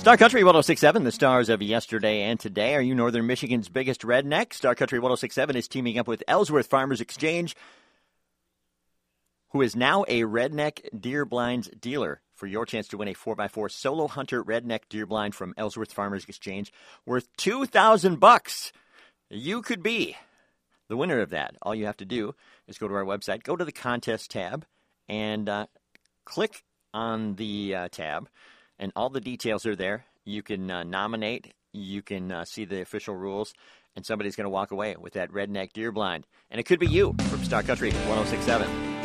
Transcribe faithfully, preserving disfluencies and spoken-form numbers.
Star Country one oh six point seven, the stars of yesterday and today. Are you Northern Michigan's biggest redneck? Star Country one oh six point seven is teaming up with Ellsworth Farmers Exchange, who is now a redneck deer blinds dealer, for your chance to win a four by four Solo Hunter redneck deer blind from Ellsworth Farmers Exchange worth two thousand bucks. You could be the winner of that. All you have to do is go to our website, go to the contest tab, and uh, click on the uh, tab. And all the details are there. You can uh, nominate. You can uh, see the official rules. And somebody's going to walk away with that redneck deer blind. And it could be you from Star Country one oh six point seven.